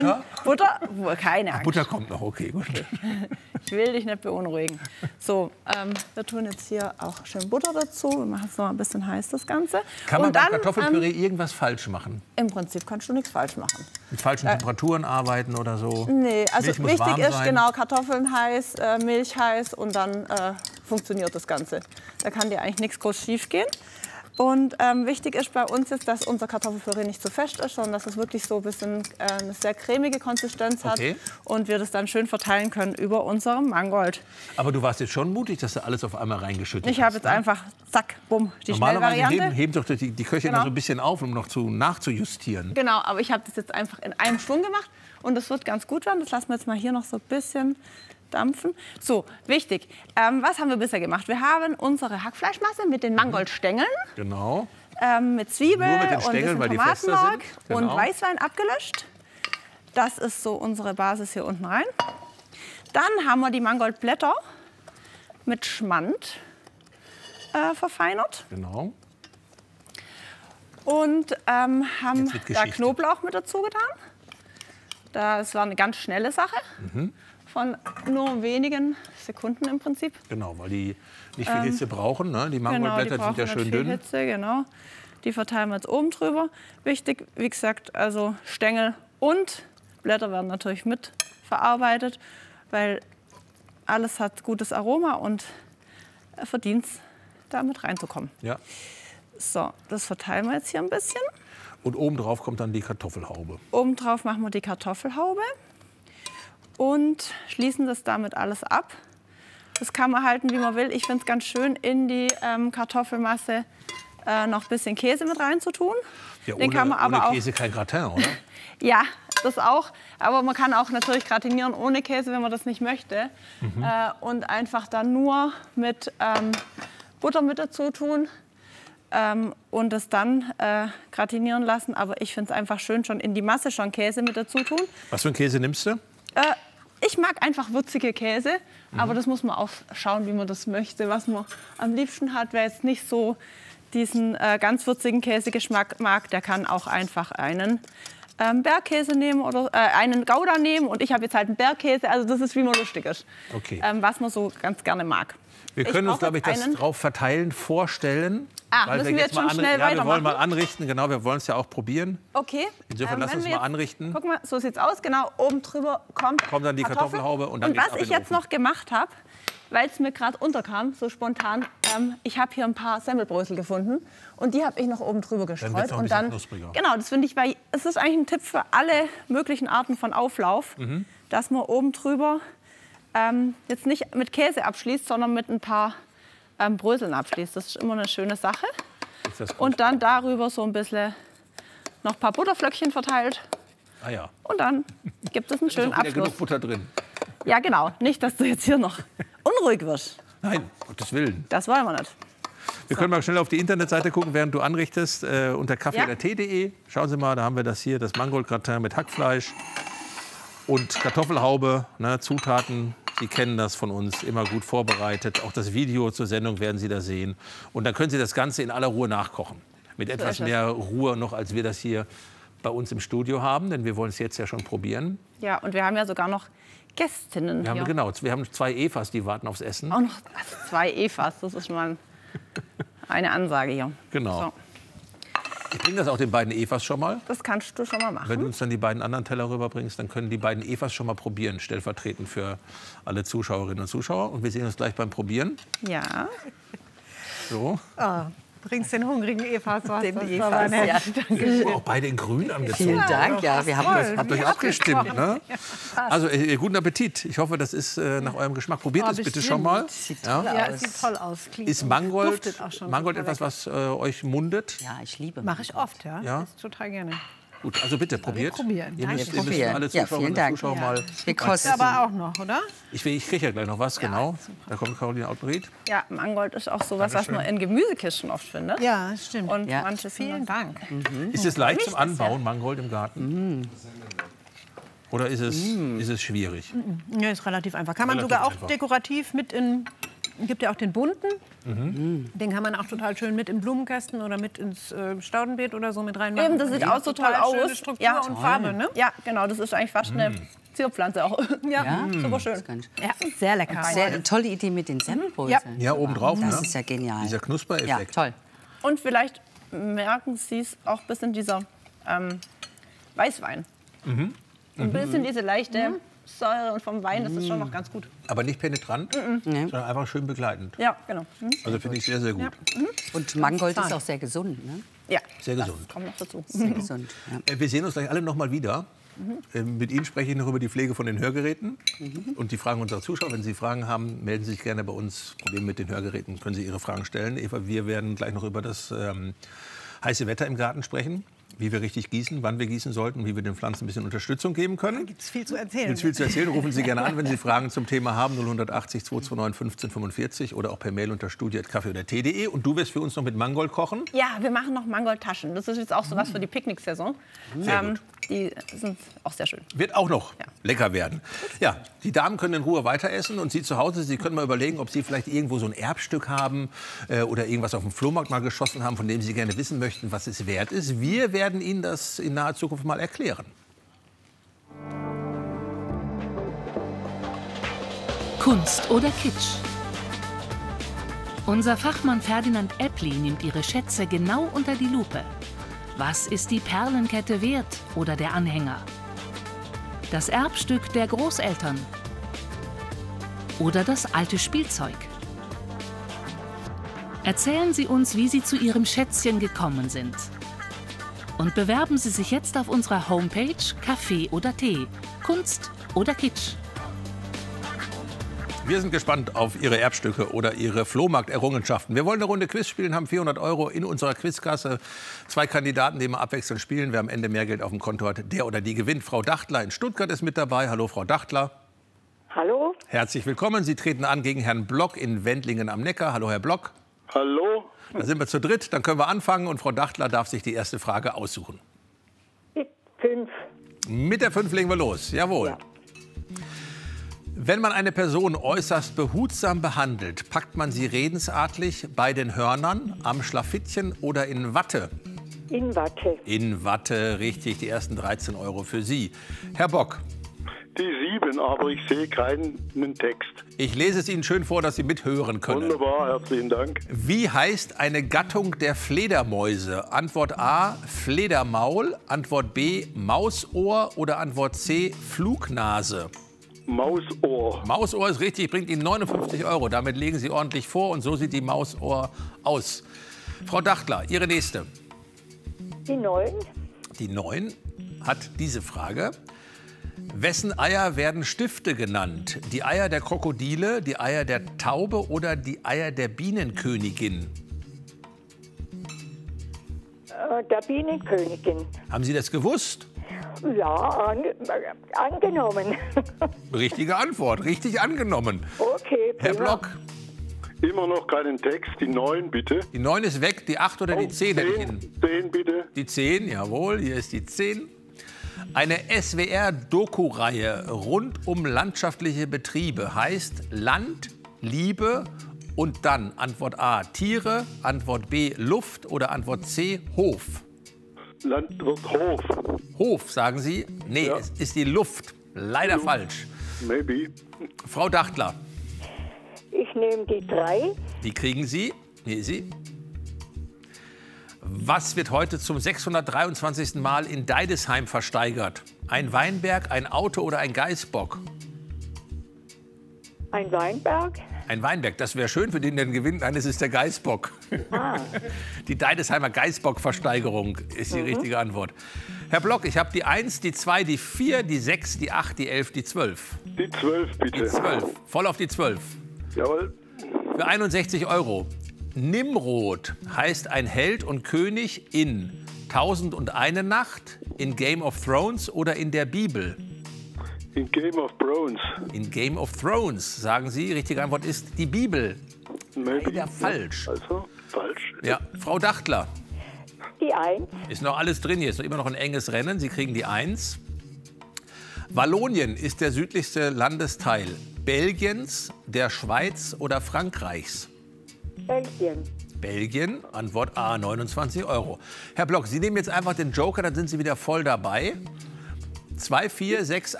Ja? Butter? Keine Angst. Butter kommt noch, okay, gut. Ich will dich nicht beunruhigen. So, wir tun jetzt hier auch schön Butter dazu. Wir machen es noch ein bisschen heiß, das Ganze. Kann man beim Kartoffelpüree irgendwas falsch machen? Im Prinzip kannst du nichts falsch machen. Mit falschen Temperaturen arbeiten oder so? Nee, also Milch muss wichtig warm ist sein. genau Kartoffeln heiß, Milch heiß und dann funktioniert das Ganze. Da kann dir eigentlich nichts groß schief gehen. Und wichtig ist bei uns jetzt, dass unser Kartoffelpüree nicht zu fest ist, sondern dass es wirklich so ein bisschen eine sehr cremige Konsistenz hat und wir das dann schön verteilen können über unserem Mangold. Aber du warst jetzt schon mutig, dass du alles auf einmal reingeschüttet hast. Ich habe jetzt einfach, zack, bumm, die Normalerweise Schnellvariante. heben doch die Köche immer so ein bisschen auf, um noch nachzujustieren. Genau, aber ich habe das jetzt einfach in einem Schwung gemacht und das wird ganz gut werden. Das lassen wir jetzt mal hier noch so ein bisschen dampfen. So, wichtig. Was haben wir bisher gemacht? Wir haben unsere Hackfleischmasse mit den Mangoldstängeln. Genau. Mit Zwiebel Nur mit den und Stängeln, weil die bisschen fester Tomatenmark sind. Genau. und Weißwein abgelöscht. Das ist so unsere Basis hier unten rein. Dann haben wir die Mangoldblätter mit Schmand verfeinert. Genau. Und haben da Geschichte. Knoblauch mit dazu getan. Das war eine ganz schnelle Sache. Von nur wenigen Sekunden im Prinzip. Genau, weil die nicht viel Hitze brauchen. Ne? Die Mangoldblätter genau, sind ja schön viel dünn. Hitze, genau. Die verteilen wir jetzt oben drüber. Wichtig, wie gesagt, also Stängel und Blätter werden natürlich mit verarbeitet, weil alles hat gutes Aroma und verdient es, da mit reinzukommen. Ja. So, das verteilen wir jetzt hier ein bisschen. Und obendrauf kommt dann die Kartoffelhaube. Obendrauf machen wir die Kartoffelhaube und schließen das damit alles ab. Das kann man halten, wie man will. Ich finde es ganz schön, in die Kartoffelmasse noch ein bisschen Käse mit reinzutun. Ja, Den kann man aber ohne auch, Käse kein Gratin, oder? ja, das auch. Aber man kann auch natürlich gratinieren ohne Käse, wenn man das nicht möchte. Und einfach dann nur mit Butter mit dazu tun. Und das dann gratinieren lassen. Aber ich finde es einfach schön, schon in die Masse schon Käse mit dazu tun. Was für einen Käse nimmst du? Ich mag einfach würzige Käse, aber das muss man auch schauen, wie man das möchte. Was man am liebsten hat, wer jetzt nicht so diesen ganz würzigen Käsegeschmack mag, der kann auch einfach einen Bergkäse nehmen oder einen Gouda nehmen. Und ich habe jetzt halt einen Bergkäse, also das ist, wie man lustig ist. Okay. Was man so ganz gerne mag. Wir können uns, glaube ich, das drauf verteilen vorstellen. Weil müssen wir jetzt schon schnell ja, wir wollen weitermachen? mal anrichten, genau, wir wollen es ja auch probieren. Okay. Insofern lass uns mal anrichten. Guck mal, so sieht's aus, genau, oben drüber kommt dann die Kartoffelhaube und dann und geht's was ab in ich den jetzt Ofen. noch gemacht habe, weil es mir gerade unterkam, so spontan, ich habe hier ein paar Semmelbrösel gefunden und die habe ich noch oben drüber gestreut. wird's noch ein und dann, bisschen knuspriger. genau, das finde ich, weil es ist eigentlich ein Tipp für alle möglichen Arten von Auflauf, dass man oben drüber jetzt nicht mit Käse abschließt, sondern mit ein paar Bröseln abschließt. Das ist immer eine schöne Sache. Ist das gut? Und dann darüber so ein bisschen noch ein paar Butterflöckchen verteilt. Ah ja. Und dann gibt es einen Ist schönen auch wieder Abschluss. genug Butter drin. Ja, genau. Nicht, dass du jetzt hier noch unruhig wirst. Nein, Gottes Willen. Das wollen wir nicht. Wir können mal schnell auf die Internetseite gucken, während du anrichtest, unter kaffee.t.de. Schauen Sie mal, da haben wir das hier, das Mangold-Gratin mit Hackfleisch und Kartoffelhaube, ne, Zutaten. Sie kennen das von uns, immer gut vorbereitet. Auch das Video zur Sendung werden Sie da sehen. Und dann können Sie das Ganze in aller Ruhe nachkochen. Mit etwas mehr Ruhe noch, als wir das hier bei uns im Studio haben. Denn wir wollen es jetzt ja schon probieren. Ja, und wir haben ja sogar noch Gästinnen hier. Wir haben 2 Evas, die warten aufs Essen. Auch noch 2 Evas, das ist schon mal eine Ansage hier. Genau. So, Ich bringe das auch den beiden Evas schon mal. das kannst du schon mal Wenn machen. du uns dann die beiden anderen Teller rüberbringst, dann können die beiden Evas schon mal probieren, stellvertretend für alle Zuschauerinnen und Zuschauer. Und wir sehen uns gleich beim Probieren. Ja. So. Bringst den hungrigen Evas was. Den Das ist Evas, aber nett. ja, danke. Auch beide in grün angezogen. Vielen Dank, ja, wir haben das. Habt euch abgestimmt, ne? Also guten Appetit. Ich hoffe, das ist nach eurem Geschmack. Probiert es bitte schon mal. Ja. Ja, es sieht toll aus. Klingt Ist und Mangold duftet auch schon etwas, was euch mundet? Ja, ich liebe. Mache ich oft, ja. Ja? Ist total gerne. Gut, also bitte probiert. probieren. Ihr müsst, Danke. ihr müsst alle Ja, Zuschauerinnen vielen und Dank. Zuschauer mal. Wir kosten. Aber auch noch, oder? Ich kriege ja gleich noch was, genau. Da kommt Caroline Autenried. Ja, Mangold ist auch sowas, was man in Gemüsekisten oft findet. Ja, stimmt. Und Ja. manche Vielen Dank. Ist es leicht zum Anbauen, Mangold im Garten? Oder ist es schwierig? Ja, ist relativ einfach. Kann man Relativ sogar auch einfach. dekorativ mit in gibt ja auch den bunten. Den kann man auch total schön mit in Blumenkästen oder mit ins Staudenbeet oder so mit reinmachen. Eben, das sieht auch so toll aus. Schöne Struktur und Farbe, ne? Ja, genau, das ist eigentlich fast eine Zierpflanze auch. Ja, super schön. Ja, sehr lecker. Sehr tolle Idee mit den Semmelbröseln. Ja, obendrauf. Das ne? ist ja genial. Dieser Knuspereffekt. Ja, toll. Und vielleicht merken Sie es auch ein bisschen dieser Weißwein. Ein bisschen diese leichte Säure und vom Wein, das ist schon noch ganz gut. Aber nicht penetrant, sondern einfach schön begleitend. Ja, genau. Also finde ich sehr, sehr gut. Und Mangold ist auch sehr gesund, ne? Ja, Sehr gesund. kommt noch dazu. Sehr gesund. Ja. Wir sehen uns gleich alle noch mal wieder. Mit Ihnen spreche ich noch über die Pflege von den Hörgeräten und die Fragen unserer Zuschauer. Wenn Sie Fragen haben, melden Sie sich gerne bei uns. Probleme mit den Hörgeräten, können Sie Ihre Fragen stellen. Eva, wir werden gleich noch über das heiße Wetter im Garten sprechen. Wie wir richtig gießen, wann wir gießen sollten, wie wir den Pflanzen ein bisschen Unterstützung geben können. Da gibt es viel zu erzählen. Gibt viel zu erzählen. Rufen Sie gerne an, wenn Sie Fragen zum Thema haben. 0180 229 1545 oder auch per Mail unter studio@kaffee-oder-tee.de. Und du wirst für uns noch mit Mangold kochen? Ja, wir machen noch Mangoldtaschen. Das ist jetzt auch so was für die Picknicksaison. Sehr gut. Die sind auch sehr schön. Wird auch noch lecker werden. Ja, die Damen können in Ruhe weiter essen und Sie zu Hause, Sie können mal überlegen, ob Sie vielleicht irgendwo so ein Erbstück haben oder irgendwas auf dem Flohmarkt mal geschossen haben, von dem Sie gerne wissen möchten, was es wert ist. Wir werden Ihnen das in naher Zukunft mal erklären. Kunst oder Kitsch? Unser Fachmann Ferdinand Eppli nimmt Ihre Schätze genau unter die Lupe. Was ist die Perlenkette wert oder der Anhänger? Das Erbstück der Großeltern? Oder das alte Spielzeug? Erzählen Sie uns, wie Sie zu Ihrem Schätzchen gekommen sind. Und bewerben Sie sich jetzt auf unserer Homepage Kaffee oder Tee, Kunst oder Kitsch. Wir sind gespannt auf Ihre Erbstücke oder Ihre Flohmarkt-Errungenschaften. Wir wollen eine Runde Quiz spielen, haben 400 € in unserer Quizkasse. 2 Kandidaten, die wir abwechselnd spielen. Wer am Ende mehr Geld auf dem Konto hat, der oder die gewinnt. Frau Dachtler in Stuttgart ist mit dabei. Hallo, Frau Dachtler. Hallo? Herzlich willkommen. Sie treten an gegen Herrn Block in Wendlingen am Neckar. Hallo, Herr Block. Hallo? Da sind wir zu dritt. Dann können wir anfangen. Und Frau Dachtler darf sich die erste Frage aussuchen. 5. Mit der 5 legen wir los. Jawohl. Ja. Wenn man eine Person äußerst behutsam behandelt, packt man sie redensartlich bei den Hörnern, am Schlafittchen oder in Watte? In Watte. In Watte, richtig. Die ersten 13 € für Sie. Herr Bock, Die 7, aber ich sehe keinen Text. ich lese es Ihnen schön vor, dass Sie mithören können. Wunderbar, herzlichen Dank. Wie heißt eine Gattung der Fledermäuse? Antwort A, Fledermaul. Antwort B, Mausohr. Oder Antwort C, Flugnase? Mausohr. Mausohr ist richtig, bringt Ihnen 59 €. Damit legen Sie ordentlich vor und so sieht die Mausohr aus. Frau Dachtler, Ihre nächste. Die 9. Die 9 hat diese Frage. Wessen Eier werden Stifte genannt? Die Eier der Krokodile, die Eier der Taube oder die Eier der Bienenkönigin? Der Bienenkönigin. Haben Sie das gewusst? Ja, angenommen. Richtige Antwort, richtig angenommen. Okay, Herr prima. Block, Immer noch keinen Text. Die 9, bitte. die 9 ist weg, die 8 oder die 10 hätte ich Ihnen. 10, bitte. Die 10, jawohl, hier ist die 10. Eine SWR-Doku-Reihe rund um landschaftliche Betriebe heißt Land, Liebe und dann Antwort A, Tiere, Antwort B, Luft oder Antwort C, Hof. Landwirt Hof. Hof, sagen Sie? Nee, Ja. es ist die Luft. Leider falsch. Maybe. Frau Dachtler, Ich nehme die 3. die kriegen Sie. Hier ist sie. Was wird heute zum 623. Mal in Deidesheim versteigert? Ein Weinberg, ein Auto oder ein Geißbock? Ein Weinberg. Ein Weinberg, das wäre schön für den, der gewinnt. Nein, es ist der Geißbock. Die Deidesheimer Geißbock-Versteigerung ist die richtige Antwort. Herr Block, ich habe die 1, die 2, die 4, die 6, die 8, die 11, die 12. Die 12, bitte. Die 12, voll auf die 12. Jawohl. Für 61 €. Nimrod heißt ein Held und König in 1001 Nacht, in Game of Thrones oder in der Bibel? In Game of Thrones. In Game of Thrones, sagen Sie. Richtige Antwort ist die Bibel. Maybe. Leider falsch. Also, falsch. Ja, Frau Dachtler, Die 1. ist noch alles drin. Hier ist noch immer noch ein enges Rennen. Sie kriegen die 1. Wallonien ist der südlichste Landesteil Belgiens, der Schweiz oder Frankreichs? Belgien. Belgien, Antwort A, 29 €. Herr Block, Sie nehmen jetzt einfach den Joker, dann sind Sie wieder voll dabei. 2, 4, 6,